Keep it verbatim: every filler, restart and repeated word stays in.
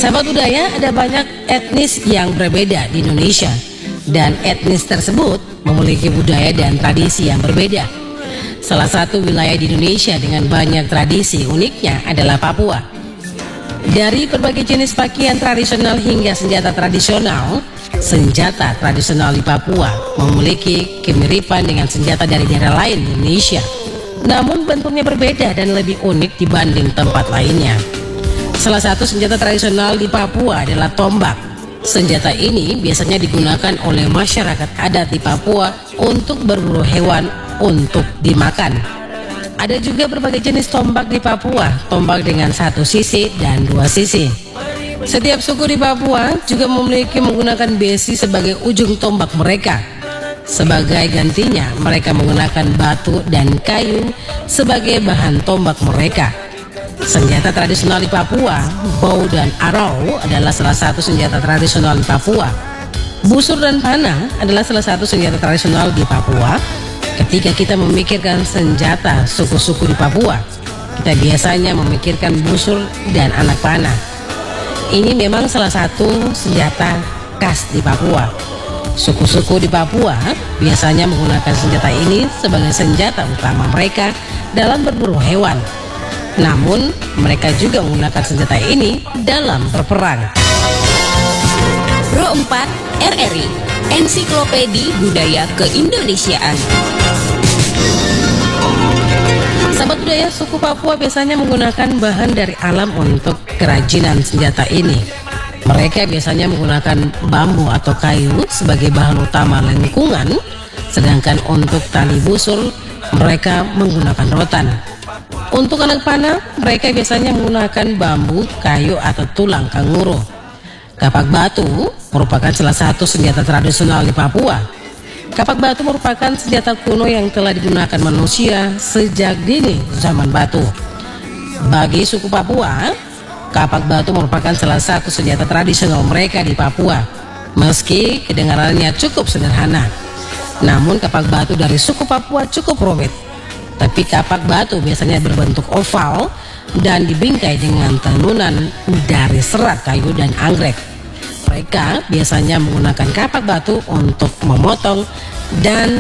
Sahabat budaya, ada banyak etnis yang berbeda di Indonesia, dan etnis tersebut memiliki budaya dan tradisi yang berbeda. Salah satu wilayah di Indonesia dengan banyak tradisi uniknya adalah Papua. Dari berbagai jenis pakaian tradisional hingga senjata tradisional, senjata tradisional di Papua memiliki kemiripan dengan senjata dari daerah lain di Indonesia. Namun bentuknya berbeda dan lebih unik dibanding tempat lainnya. Salah satu senjata tradisional di Papua adalah tombak. Senjata ini biasanya digunakan oleh masyarakat adat di Papua untuk berburu hewan untuk dimakan. Ada juga berbagai jenis tombak di Papua, tombak dengan satu sisi dan dua sisi. Setiap suku di Papua juga memiliki menggunakan besi sebagai ujung tombak mereka. Sebagai gantinya, mereka menggunakan batu dan kayu sebagai bahan tombak mereka. Senjata tradisional di Papua, bow dan arrow adalah salah satu senjata tradisional di Papua. Busur dan panah adalah salah satu senjata tradisional di Papua. Ketika kita memikirkan senjata suku-suku di Papua, kita biasanya memikirkan busur dan anak panah. Ini memang salah satu senjata khas di Papua. Suku-suku di Papua biasanya menggunakan senjata ini sebagai senjata utama mereka dalam berburu hewan. Namun, mereka juga menggunakan senjata ini dalam berperang. Pro empat R R I, Ensiklopedi Budaya Keindonesiaan. Sahabat budaya, suku Papua biasanya menggunakan bahan dari alam untuk kerajinan senjata ini. Mereka biasanya menggunakan bambu atau kayu sebagai bahan utama lengkungan, sedangkan untuk tali busur mereka menggunakan rotan. Untuk anak panah, mereka biasanya menggunakan bambu, kayu, atau tulang kanguru. Kapak batu merupakan salah satu senjata tradisional di Papua. Kapak batu merupakan senjata kuno yang telah digunakan manusia sejak dini zaman batu. Bagi suku Papua, kapak batu merupakan salah satu senjata tradisional mereka di Papua. Meski kedengarannya cukup sederhana, namun kapak batu dari suku Papua cukup rumit. Tapi kapak batu biasanya berbentuk oval dan dibingkai dengan tenunan dari serat kayu dan anggrek. Mereka biasanya menggunakan kapak batu untuk memotong dan